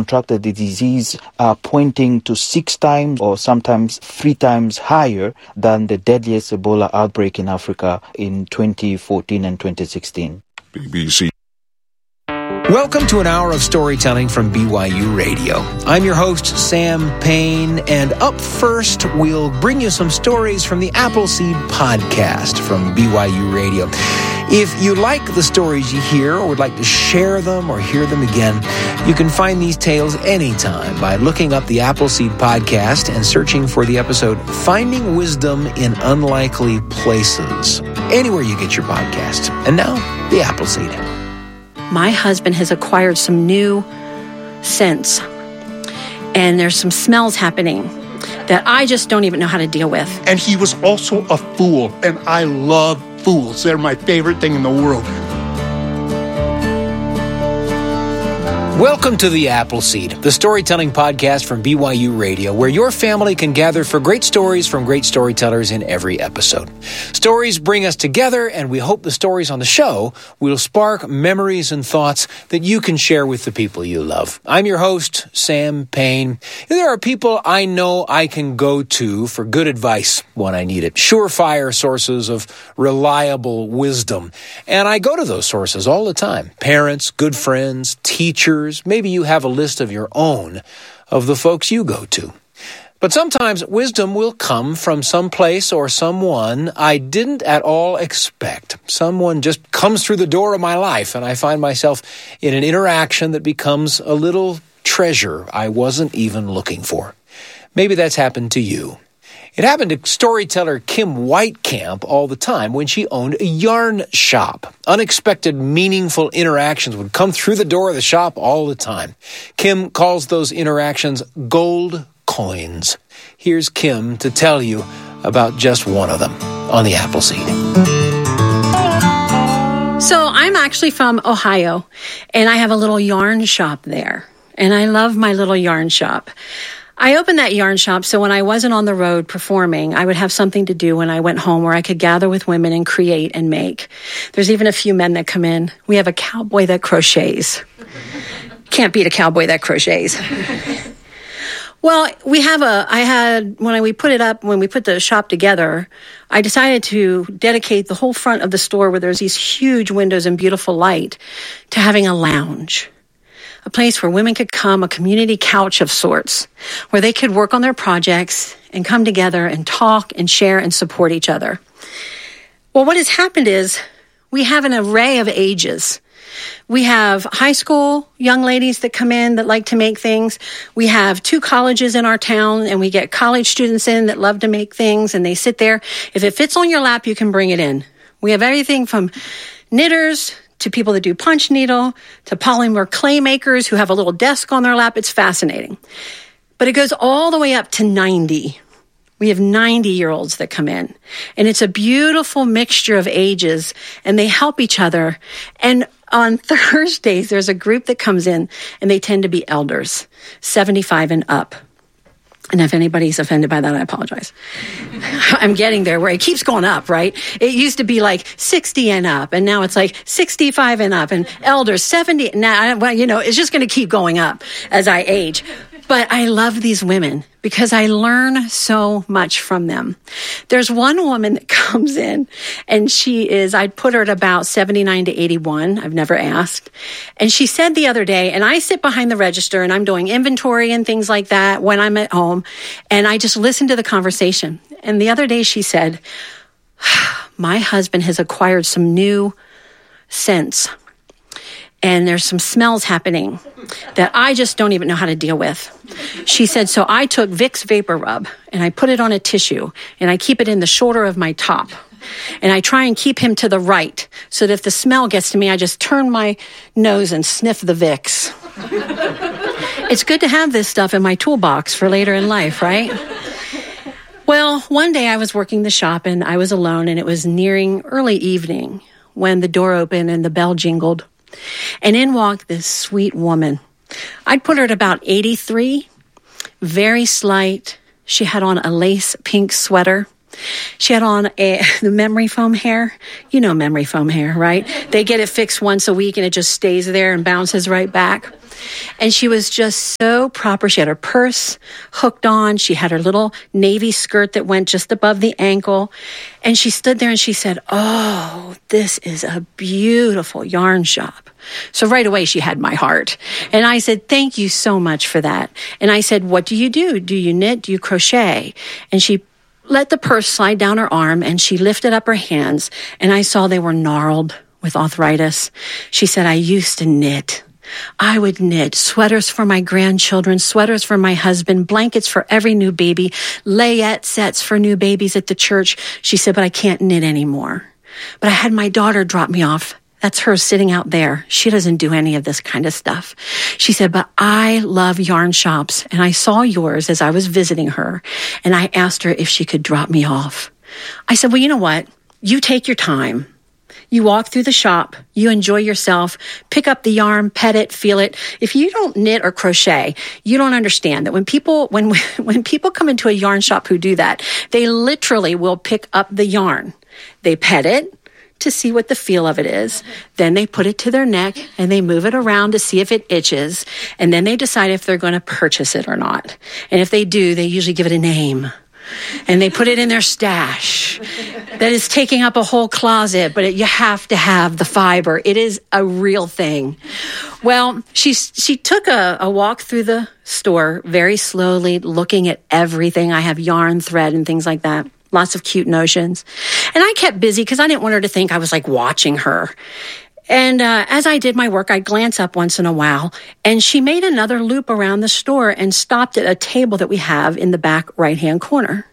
contracted the disease are pointing to 6 times or sometimes 3 times higher than the deadliest Ebola outbreak in Africa in 2014 and 2016. BBC. Welcome to an hour of storytelling from BYU Radio. I'm your host, Sam Payne, and up first, we'll bring you some stories from the Appleseed podcast from BYU Radio. If you like the stories you hear or would like to share them or hear them again, you can find these tales anytime by looking up the Appleseed podcast and searching for the episode Finding Wisdom in Unlikely Places, anywhere you get your podcasts. And now, the Appleseed. My husband has acquired some new scents, and there's some smells happening that I just don't even know how to deal with. And he was also a fool, and I love fools. They're my favorite thing in the world. Welcome to the Appleseed, the storytelling podcast from BYU Radio, where your family can gather for great stories from great storytellers in every episode. Stories bring us together, and we hope the stories on the show will spark memories and thoughts that you can share with the people you love. I'm your host, Sam Payne. There are people I know I can go to for good advice when I need it, surefire sources of reliable wisdom. And I go to those sources all the time. Parents, good friends, teachers. Maybe you have a list of your own of the folks you go to. But sometimes wisdom will come from some place or someone I didn't at all expect. Someone just comes through the door of my life, and I find myself in an interaction that becomes a little treasure I wasn't even looking for. Maybe that's happened to you. It happened to storyteller Kim Whitecamp all the time when she owned a yarn shop. Unexpected, meaningful interactions would come through the door of the shop all the time. Kim calls those interactions gold coins. Here's Kim to tell you about just one of them on the Appleseed. So I'm actually from Ohio, and I have a little yarn shop there, and I love my little yarn shop. I opened that yarn shop so when I wasn't on the road performing, I would have something to do when I went home where I could gather with women and create and make. There's even a few men that come in. We have a cowboy that crochets. Can't beat a cowboy that crochets. Well, when we put the shop together, I decided to dedicate the whole front of the store where there's these huge windows and beautiful light to having a lounge. A place where women could come, a community couch of sorts, where they could work on their projects and come together and talk and share and support each other. Well, what has happened is we have an array of ages. We have high school young ladies that come in that like to make things. We have 2 colleges in our town, and we get college students in that love to make things, and they sit there. If it fits on your lap, you can bring it in. We have everything from knitters to people that do punch needle, to polymer clay makers who have a little desk on their lap. It's fascinating. But it goes all the way up to 90. We have 90-year-olds that come in. And it's a beautiful mixture of ages, and they help each other. And on Thursdays, there's a group that comes in, and they tend to be elders, 75 and up. And if anybody's offended by that, I apologize. I'm getting there where it keeps going up, right? It used to be like 60 and up, and now it's like 65 and up, and elders 70. Now, well, it's just going to keep going up as I age. But I love these women because I learn so much from them. There's one woman that comes in, and I'd put her at about 79 to 81. I've never asked. And she said the other day, and I sit behind the register and I'm doing inventory and things like that when I'm at home, and I just listen to the conversation. And the other day she said, my husband has acquired some new scents, and there's some smells happening that I just don't even know how to deal with. She said, so I took Vicks Vapor Rub, and I put it on a tissue, and I keep it in the shoulder of my top. And I try and keep him to the right, so that if the smell gets to me, I just turn my nose and sniff the Vicks. It's good to have this stuff in my toolbox for later in life, right? Well, one day I was working the shop, and I was alone, and it was nearing early evening when the door opened and the bell jingled. And in walked this sweet woman. I'd put her at about 83, very slight. She had on a lace pink sweater. She had on the memory foam hair. You know memory foam hair, right? They get it fixed once a week and it just stays there and bounces right back. And she was just so proper. She had her purse hooked on. She had her little navy skirt that went just above the ankle. And she stood there and she said, "Oh, this is a beautiful yarn shop." So right away, she had my heart. And I said, "Thank you so much for that." And I said, "What do you do? Do you knit? Do you crochet?" And she let the purse slide down her arm and she lifted up her hands and I saw they were gnarled with arthritis. She said, "I used to knit. I would knit sweaters for my grandchildren, sweaters for my husband, blankets for every new baby, layette sets for new babies at the church." She said, "But I can't knit anymore. But I had my daughter drop me off. That's her sitting out there. She doesn't do any of this kind of stuff." She said, "But I love yarn shops. And I saw yours as I was visiting her. And I asked her if she could drop me off." I said, "Well, you know what? You take your time. You walk through the shop, you enjoy yourself, pick up the yarn, pet it, feel it. If you don't knit or crochet, you don't understand that when people come into a yarn shop who do that, they literally will pick up the yarn. They pet it to see what the feel of it is. Then they put it to their neck and they move it around to see if it itches. And then they decide if they're going to purchase it or not. And if they do, they usually give it a name. And they put it in their stash that is taking up a whole closet, but you have to have the fiber. It is a real thing. Well, she took a walk through the store very slowly, looking at everything. I have yarn, thread, and things like that. Lots of cute notions. And I kept busy because I didn't want her to think I was like watching her. And as I did my work, I'd glance up once in a while, and she made another loop around the store and stopped at a table that we have in the back right-hand corner.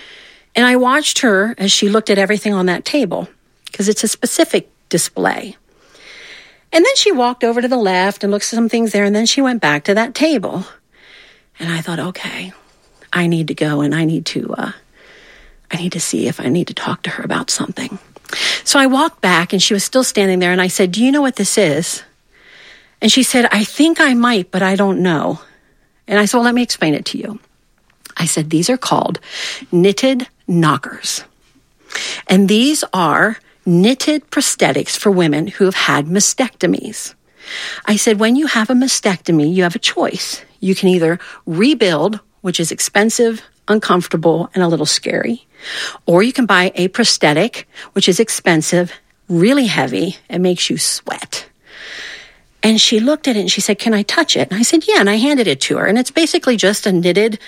And I watched her as she looked at everything on that table, because it's a specific display. And then she walked over to the left and looked at some things there, and then she went back to that table. And I thought, okay, I need to go and I need to see if I need to talk to her about something. So I walked back and she was still standing there and I said, "Do you know what this is?" And she said, "I think I might, but I don't know." And I said, "Well, let me explain it to you." I said, "These are called knitted knockers. And these are knitted prosthetics for women who have had mastectomies." I said, "When you have a mastectomy, you have a choice. You can either rebuild, which is expensive, uncomfortable, and a little scary. Or you can buy a prosthetic, which is expensive, really heavy, and makes you sweat." And she looked at it and she said, "Can I touch it?" And I said, "Yeah," and I handed it to her. And it's basically just a knitted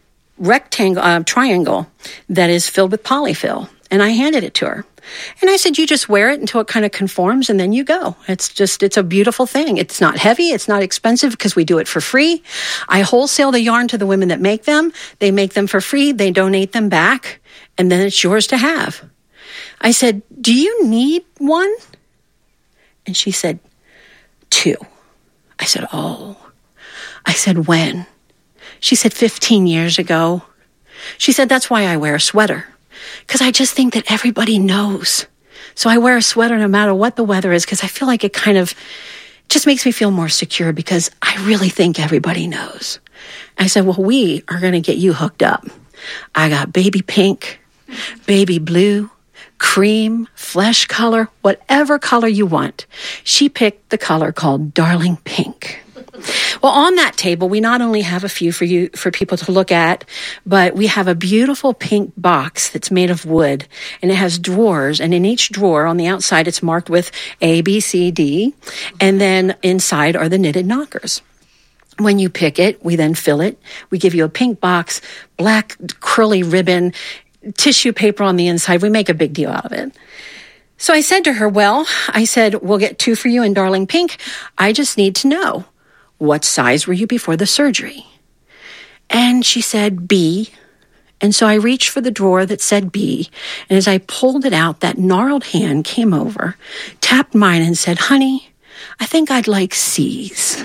triangle that is filled with polyfill. And I handed it to her. And I said, "You just wear it until it kind of conforms and then you go. It's a beautiful thing. It's not heavy. It's not expensive because we do it for free. I wholesale the yarn to the women that make them. They make them for free. They donate them back. And then it's yours to have." I said, "Do you need one?" And she said, 2. I said, "Oh." I said, "When?" She said, 15 years ago. She said, "That's why I wear a sweater. Because I just think that everybody knows. So I wear a sweater no matter what the weather is because I feel like it kind of just makes me feel more secure because I really think everybody knows." I said, "Well, we are going to get you hooked up. I got baby pink, baby blue, cream, flesh color, whatever color you want." She picked the color called Darling Pink. Well, on that table, we not only have a few for people to look at, but we have a beautiful pink box that's made of wood, and it has drawers, and in each drawer on the outside, it's marked with A, B, C, D, and then inside are the knitted knockers. When you pick it, we then fill it. We give you a pink box, black curly ribbon, tissue paper on the inside. We make a big deal out of it. So I said to her, "Well," I said, "we'll get 2 for you in Darling Pink. I just need to know, what size were you before the surgery?" And she said, "B." And so I reached for the drawer that said B. And as I pulled it out, that gnarled hand came over, tapped mine and said, "Honey, I think I'd like C's."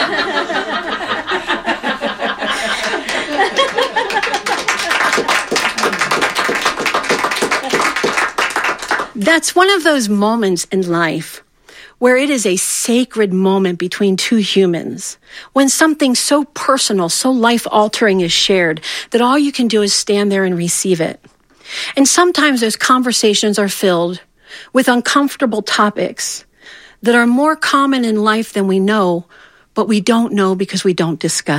That's one of those moments in life where it is a sacred moment between two humans, when something so personal, so life-altering is shared, that all you can do is stand there and receive it. And sometimes those conversations are filled with uncomfortable topics that are more common in life than we know, but we don't know because we don't discuss